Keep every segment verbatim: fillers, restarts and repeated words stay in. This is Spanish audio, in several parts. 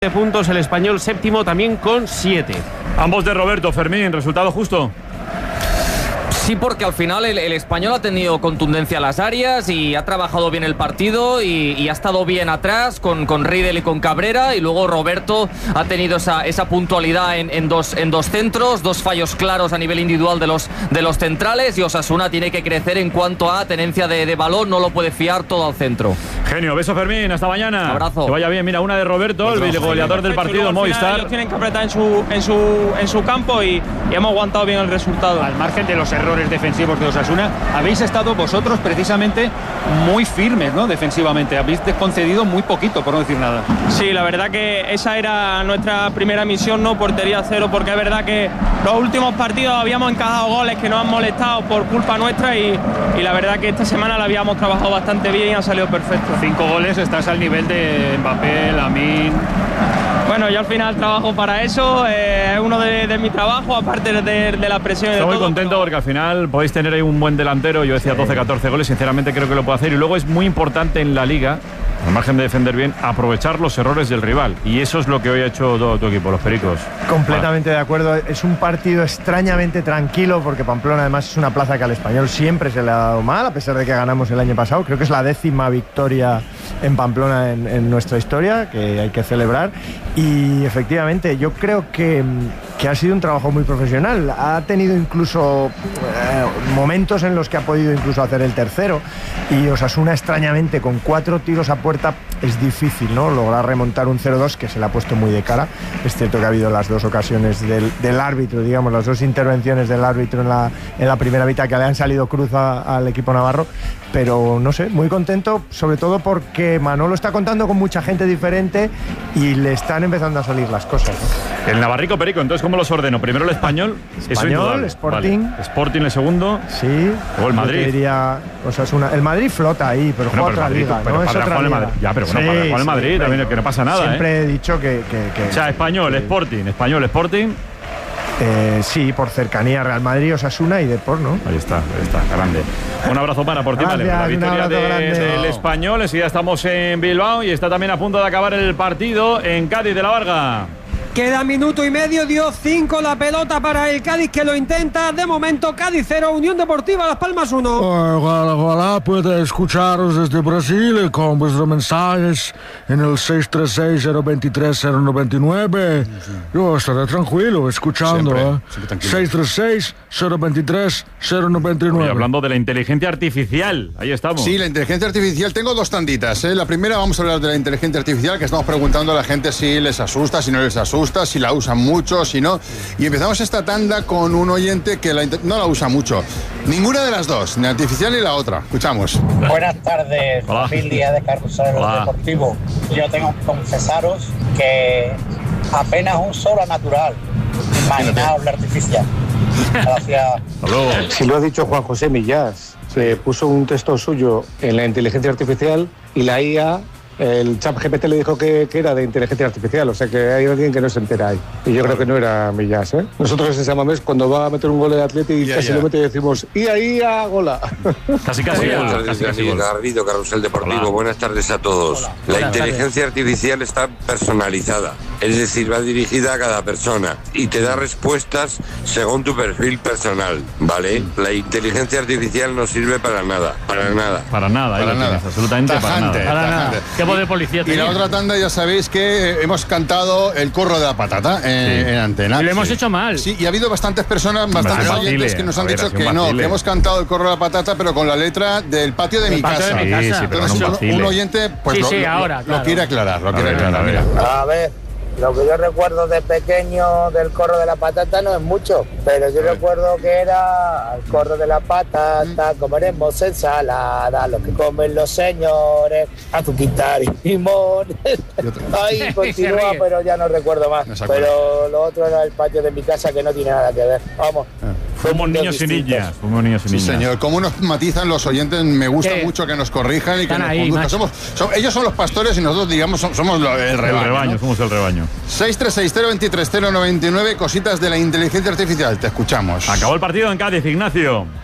puntos, el Español séptimo también con siete. Ambos de Roberto. Fermín, ¿resultado justo? Sí, porque al final el, el Español ha tenido contundencia a las áreas y ha trabajado bien el partido y, y ha estado bien atrás con, con Riedel y con Cabrera, y luego Roberto ha tenido esa, esa puntualidad en, en, dos, en dos centros, dos fallos claros a nivel individual de los, de los centrales, y Osasuna tiene que crecer en cuanto a tenencia de, de balón, no lo puede fiar todo al centro. Genio, beso Fermín, hasta mañana. Abrazo. Que vaya bien, mira, una de Roberto, el goleador del partido, Movistar. Ellos tienen que apretar en su, en su, en su campo y, y hemos aguantado bien el resultado. Al margen de los errores defensivos de Osasuna, habéis estado vosotros precisamente muy firmes, ¿no? Defensivamente, habéis concedido muy poquito, por no decir nada. Sí, la verdad que esa era nuestra primera misión, no portería cero, porque es verdad que los últimos partidos habíamos encajado goles que nos han molestado por culpa nuestra y, y la verdad que esta semana la habíamos trabajado bastante bien y ha salido perfecto. Cinco goles, estás al nivel de Mbappé, Lamine. Bueno, yo al final trabajo para eso, eh, es uno de, de mi trabajo, aparte de, de la presión. Estoy de muy todo, contento pero... porque al final podéis tener ahí un buen delantero. Yo decía doce, catorce goles, sinceramente creo que lo puede hacer. Y luego es muy importante en la Liga, al margen de defender bien, aprovechar los errores del rival. Y eso es lo que hoy ha hecho todo tu equipo, los Pericos. Completamente de acuerdo. Es un partido extrañamente tranquilo, porque Pamplona además es una plaza que al Español siempre se le ha dado mal, a pesar de que ganamos el año pasado. Creo que es la décima victoria en Pamplona en, en nuestra historia, que hay que celebrar. Y efectivamente, yo creo que, que ha sido un trabajo muy profesional. Ha tenido incluso eh, momentos en los que ha podido incluso hacer el tercero. Y Osasuna, extrañamente, con cuatro tiros a puerta, es difícil, ¿no?, lograr remontar un cero dos que se le ha puesto muy de cara. Es cierto que ha habido las dos ocasiones del, del árbitro, digamos, las dos intervenciones del árbitro en la, en la primera mitad que le han salido cruz a, al equipo navarro. Pero no sé, muy contento, sobre todo porque Manolo está contando con mucha gente diferente y le están empezando a salir las cosas, ¿no? El Navarrico, Perico, entonces ¿cómo los ordeno? Primero el Español, Español, Sporting. Vale. Sporting el segundo. Sí. O el Madrid. Diría, Osasuna. El Madrid flota ahí, pero bueno, juega otra Madrid, liga, pero ¿no? Es para otra Juan liga. Madrid. Ya, pero bueno, sí, para Juan el sí, Madrid también, que no pasa nada. Siempre ¿eh? he dicho que, que, que... O sea, Español, Sporting, Español, Sporting. Eh, sí, por cercanía, Real Madrid, Osasuna y Depor, ¿no? Ahí está, ahí está, grande. Un abrazo para por ti, vale. La victoria de, del Español. Enseguida estamos en Bilbao y está también a punto de acabar el partido en Cádiz de la Varga. Queda minuto y medio, dio cinco la pelota para el Cádiz, que lo intenta. De momento, Cádiz cero, Unión Deportiva Las Palmas uno. Ojalá, ojalá pueda escucharos desde Brasil con vuestros mensajes en el seis tres seis, cero dos tres, cero nueve nueve. Yo estaré tranquilo escuchando. Siempre, ¿eh? siempre seis tres seis, cero dos tres, cero nueve nueve. Oye, hablando de la inteligencia artificial, ahí estamos. Sí, la inteligencia artificial, tengo dos tanditas, ¿eh? La primera, vamos a hablar de la inteligencia artificial, que estamos preguntando a la gente si les asusta, si no les asusta, si la usan mucho, si no. Y empezamos esta tanda con un oyente que la no la usa mucho. Ninguna de las dos, ni la artificial ni la otra. Escuchamos. Buenas tardes, Hola. familia de Carrusel Deportivo. Yo tengo que confesaros que apenas un solo natural. Imaginaos la artificial. Gracias. Si lo ha dicho Juan José Millás, se puso un texto suyo en la inteligencia artificial y la I A, el chat G P T le dijo que, que era de inteligencia artificial, o sea que hay alguien que no se entera ahí. Y yo creo que no era Millás, ¿eh? Nosotros en San Mamés, cuando va a meter un gol de Atleti, y casi lo mete y decimos I A, I A, gola. Casi, casi. Buenas tardes, casi, casi Garrido, Carrusel Deportivo. Hola. Buenas tardes a todos. Hola. La Buenas inteligencia tardes. artificial está personalizada, es decir, va dirigida a cada persona y te da respuestas según tu perfil personal, ¿vale? La inteligencia artificial no sirve para nada, para nada. Para nada, para nada. Tienes, absolutamente tajante, para nada. Tajante. ¿Qué voz de policía Y la otra tanda, ya sabéis que hemos cantado el corro de la patata en, sí. en antena. Y lo hemos sí. hecho mal. Sí, y ha habido bastantes personas, bastantes Vacile, oyentes que nos han ver, dicho que no, vacile. que hemos cantado el corro de la patata, pero con la letra del patio de el mi patio casa. De mi casa. Sí, sí, pero Entonces, no un, un, un oyente, pues sí, lo, sí, lo, ahora, lo, claro. lo quiere aclarar. Lo A quiere ver, aclarar. a ver. Mira. A ver, lo que yo recuerdo de pequeño del corro de la patata no es mucho, pero yo recuerdo que era el corro de la patata, comeremos ensalada, lo que comen los señores, azuquita y limones. Ahí continúa, pero ya no recuerdo más. No pero lo otro era el patio de mi casa, que no tiene nada que ver. Vamos. Somos niños y niñas. Somos niños y Sí, niñas. señor. ¿Cómo nos matizan los oyentes? Me gusta ¿Qué? mucho que nos corrijan y que Están nos ahí, conduzcan. macho. Somos, son- ellos son los pastores y nosotros, digamos, som- somos lo- el rebaño. El rebaño, ¿no? somos el rebaño. seis tres seis, cero dos tres, cero nueve nueve, cositas de la inteligencia artificial. Te escuchamos. Acabó el partido en Cádiz, Ignacio.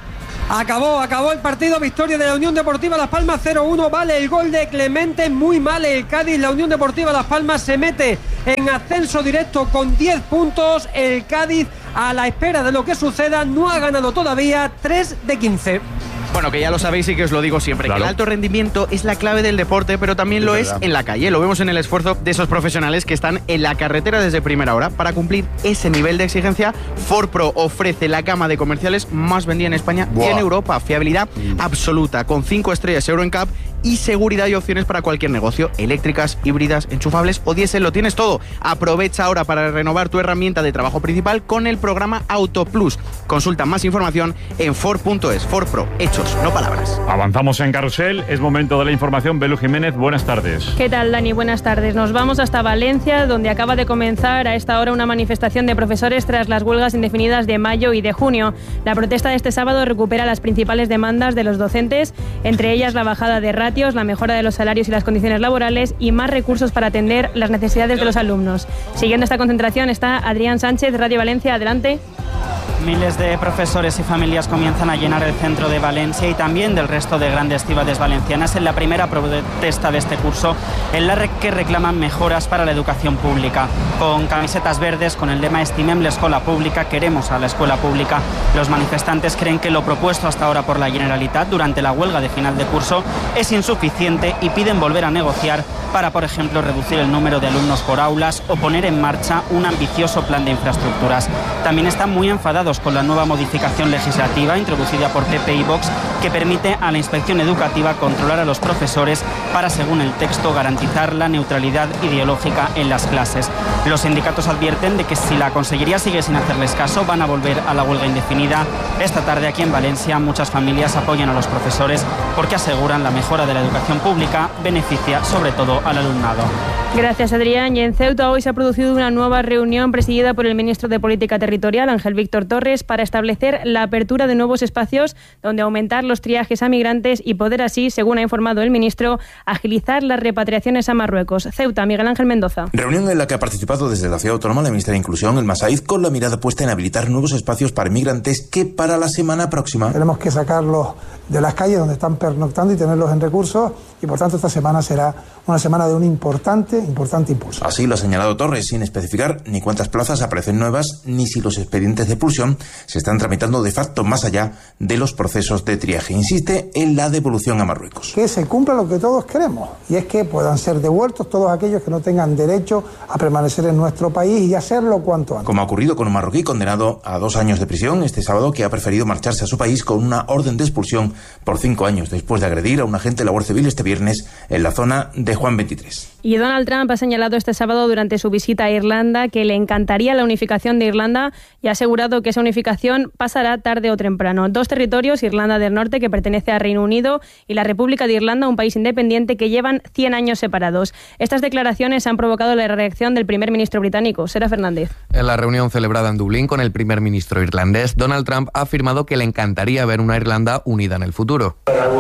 Acabó, acabó el partido, victoria de la Unión Deportiva Las Palmas cero uno, vale el gol de Clemente, muy mal el Cádiz, la Unión Deportiva Las Palmas se mete en ascenso directo con diez puntos, el Cádiz a la espera de lo que suceda no ha ganado todavía, tres de quince. Bueno, que ya lo sabéis y que os lo digo siempre, claro. que el alto rendimiento es la clave del deporte, pero también lo es en la calle. Lo vemos en el esfuerzo de esos profesionales que están en la carretera desde primera hora. Para cumplir ese nivel de exigencia, Ford Pro ofrece la gama de comerciales más vendida en España Buah. y en Europa. Fiabilidad mm. absoluta, con cinco estrellas Euro N C A P y seguridad y opciones para cualquier negocio. Eléctricas, híbridas, enchufables o diésel, lo tienes todo. Aprovecha ahora para renovar tu herramienta de trabajo principal con el programa Auto Plus. Consulta más información en Ford punto es. Ford Pro, hechos, no palabras. Avanzamos en Carrusel, es momento de la información. Belu Jiménez, buenas tardes. ¿Qué tal, Dani? Buenas tardes. Nos vamos hasta Valencia, donde acaba de comenzar a esta hora una manifestación de profesores tras las huelgas indefinidas de mayo y de junio. La protesta de este sábado recupera las principales demandas de los docentes, entre ellas la bajada de ratios, la mejora de los salarios y las condiciones laborales y más recursos para atender las necesidades de los alumnos. Siguiendo esta concentración está Adrián Sánchez, Radio Valencia. Adelante. Miles de profesores y familias comienzan a llenar el centro de Valencia y también del resto de grandes ciudades valencianas en la primera protesta de este curso, en la que reclaman mejoras para la educación pública. Con camisetas verdes, con el lema Estimem l'escola pública, queremos a la escuela pública, los manifestantes creen que lo propuesto hasta ahora por la Generalitat durante la huelga de final de curso es insuficiente y piden volver a negociar para, por ejemplo, reducir el número de alumnos por aulas o poner en marcha un ambicioso plan de infraestructuras. También están muy enfadados con la nueva modificación legislativa introducida por P P y Vox que permite a la inspección educativa controlar a los profesores para, según el texto, garantizar la neutralidad ideológica en las clases. Los sindicatos advierten de que si la Consellería sigue sin hacerles caso van a volver a la huelga indefinida. Esta tarde aquí en Valencia muchas familias apoyan a los profesores porque aseguran la mejora de la educación pública beneficia sobre todo al alumnado. Gracias, Adrián. Y en Ceuta hoy se ha producido una nueva reunión presidida por el ministro de Política Territorial, Ángel Víctor Torres, para establecer la apertura de nuevos espacios donde aumentar los triajes a migrantes y poder así, según ha informado el ministro, agilizar las repatriaciones a Marruecos. Ceuta, Miguel Ángel Mendoza. Reunión en la que ha participado desde la Ciudad Autónoma la ministra de Inclusión, Elma Said, con la mirada puesta en habilitar nuevos espacios para migrantes que para la semana próxima tenemos que sacarlos de las calles donde están pernoctando y tenerlos en recursos, y por tanto esta semana será una semana de un importante, importante impulso. Así lo ha señalado Torres, sin especificar ni cuántas plazas aparecen nuevas, ni si los expedientes de expulsión se están tramitando de facto más allá de los procesos de triaje. Insiste en la devolución a Marruecos. Que se cumpla lo que todos queremos, y es que puedan ser devueltos todos aquellos que no tengan derecho a permanecer en nuestro país y hacerlo cuanto antes. Como ha ocurrido con un marroquí condenado a dos años de prisión este sábado, que ha preferido marcharse a su país con una orden de expulsión por cinco años después de agredir a un agente de la Guardia Civil este viernes en la zona de Juan veintitrés. Y Donald Trump ha señalado este sábado durante su visita a Irlanda que le encantaría la unificación de Irlanda y ha asegurado que esa unificación pasará tarde o temprano. Dos territorios, Irlanda del Norte, que pertenece a Reino Unido, y la República de Irlanda, un país independiente, que llevan cien años separados. Estas declaraciones han provocado la reacción del primer ministro británico, Sara Fernández. En la reunión celebrada en Dublín con el primer ministro irlandés, Donald Trump ha afirmado que le encantaría ver una Irlanda unida en el futuro.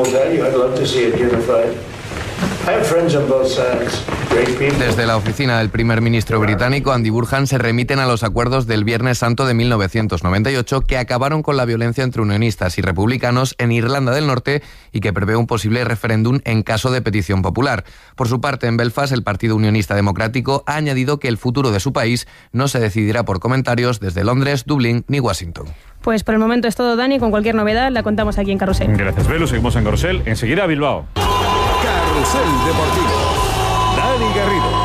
Desde la oficina del primer ministro británico, Andy Burhan, se remiten a los acuerdos del Viernes Santo de mil novecientos noventa y ocho que acabaron con la violencia entre unionistas y republicanos en Irlanda del Norte y que prevé un posible referéndum en caso de petición popular. Por su parte, en Belfast, el Partido Unionista Democrático ha añadido que el futuro de su país no se decidirá por comentarios desde Londres, Dublín ni Washington. Pues por el momento es todo, Dani. Con cualquier novedad la contamos aquí en Carrusel. Gracias, Belu. Seguimos en Carrusel. Enseguida Bilbao. Carrusel Deportivo. Dani Garrido.